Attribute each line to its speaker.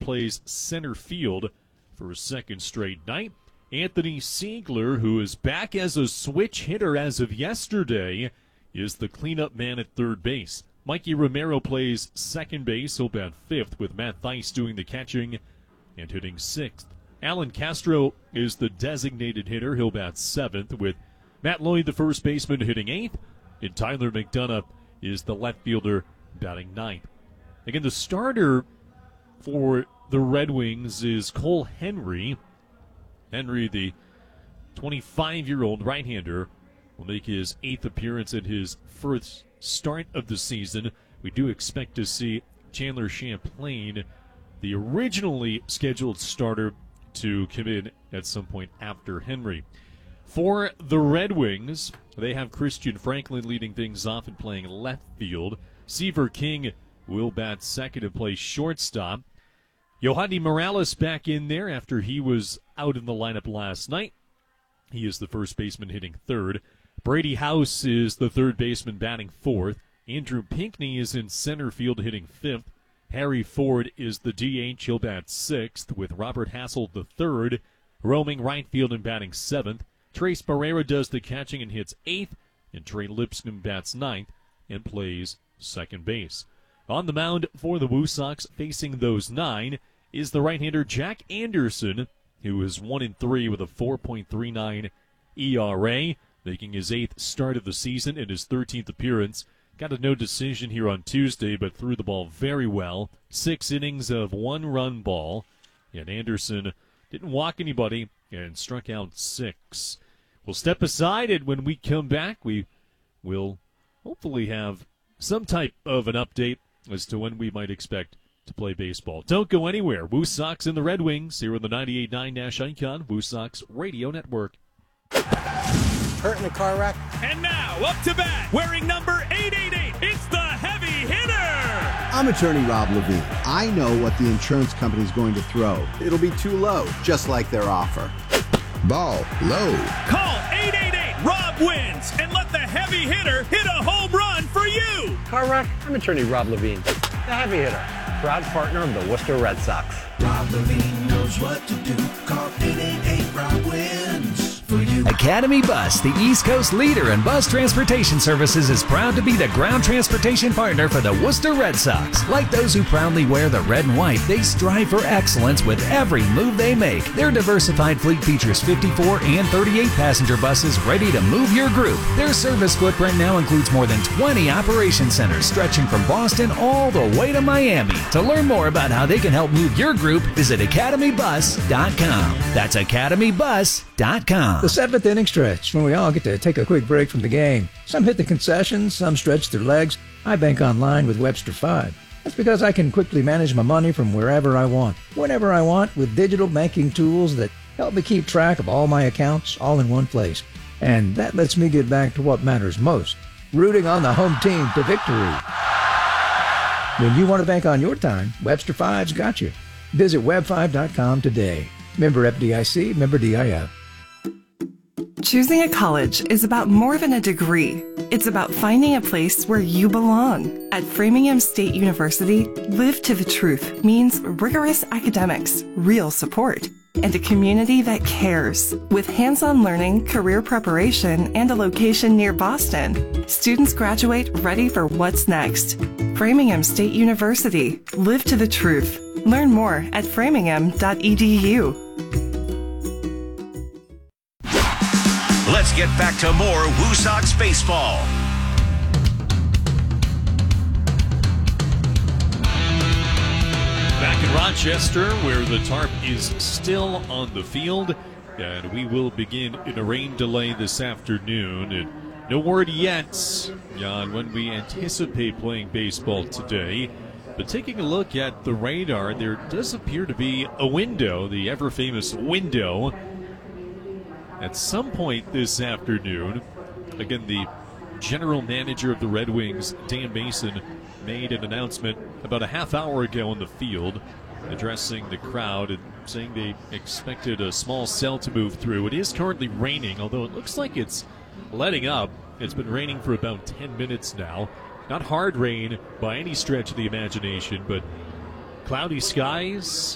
Speaker 1: plays center field for a second straight night. Anthony Siegler, who is back as a switch hitter as of yesterday, is the cleanup man at third base. Mikey Romero plays second base. He'll bat fifth, with Matt Thaiss doing the catching and hitting sixth. Alan Castro is the designated hitter. He'll bat seventh, with Matt Lloyd, the first baseman, hitting eighth. And Tyler McDonough is the left fielder, batting ninth. Again, the starter for the Red Wings is Cole Henry. Henry, the 25-year-old right-hander, will make his eighth appearance at his first start of the season. We do expect to see Chandler Champlain, the originally scheduled starter, to come in at some point after Henry. For the Red Wings, they have Christian Franklin leading things off and playing left field. Seaver King will bat second and play shortstop. Yohandy Morales back in there after he was out in the lineup last night. He is the first baseman hitting third. Brady House is the third baseman batting fourth. Andrew Pinckney is in center field hitting fifth. Harry Ford is the DH. He'll bat sixth, with Robert Hassel the third roaming right field and batting seventh. Trace Barrera does the catching and hits eighth. And Trey Lipscomb bats ninth and plays second base. On the mound for the Woo Sox, facing those nine, is the right-hander Jack Anderson, who is 1-3 with a 4.39 ERA, making his eighth start of the season and his 13th appearance. Got a no decision here on Tuesday, but threw the ball very well. 6 innings of one-run ball, and Anderson didn't walk anybody and struck out 6. We'll step aside, and when we come back, we will hopefully have some type of an update as to when we might expect to play baseball. Don't go anywhere. Woo Sox and the Red Wings here on the 98.9 Nash Icon Woo Sox Radio Network.
Speaker 2: Hurt in a car wreck.
Speaker 3: And now, up to bat, wearing number 888, it's the heavy hitter!
Speaker 4: I'm attorney Rob Levine. I know what the insurance company's going to throw. It'll be too low, just like their offer.
Speaker 5: Ball low.
Speaker 3: Call 888 Rob wins and let the heavy hitter hit a home run for you.
Speaker 2: Car wreck. I'm attorney Rob Levine, the heavy hitter, proud partner of the Worcester Red Sox.
Speaker 6: Rob Levine knows what to do. Call 888 Rob wins for you.
Speaker 7: Academy Bus, the East Coast leader in bus transportation services, is proud to be the ground transportation partner for the Worcester Red Sox. Like those who proudly wear the red and white, they strive for excellence with every move they make. Their diversified fleet features 54 and 38 passenger buses ready to move your group. Their service footprint now includes more than 20 operation centers stretching from Boston all the way to Miami. To learn more about how they can help move your group, visit academybus.com. That's academybus.com.
Speaker 8: The seventh inning stretch, when we all get to take a quick break from the game. Some hit the concessions, some stretch their legs. I bank online with Webster 5. That's because I can quickly manage my money from wherever I want, whenever I want, with digital banking tools that help me keep track of all my accounts all in one place. And that lets me get back to what matters most, rooting on the home team to victory. When you want to bank on your time, Webster 5's got you. Visit web5.com today. Member FDIC, member DIF.
Speaker 9: Choosing a college is about more than a degree. It's about finding a place where you belong. At Framingham State University, Live to the Truth means rigorous academics, real support, and a community that cares. With hands-on learning, career preparation, and a location near Boston, students graduate ready for what's next. Framingham State University, Live to the Truth. Learn more at framingham.edu.
Speaker 10: Let's get back to more Woo Sox baseball.
Speaker 1: Back in Rochester, where the tarp is still on the field, and we will begin in a rain delay this afternoon. And no word yet on when we anticipate playing baseball today. But taking a look at the radar, there does appear to be a window, the ever-famous window, at some point this afternoon. Again, the general manager of the Red Wings, Dan Mason, made an announcement about a half hour ago on the field, addressing the crowd and saying they expected a small cell to move through. It is currently raining, although it looks like it's letting up. It's been raining for about 10 minutes now. Not hard rain by any stretch of the imagination, but cloudy skies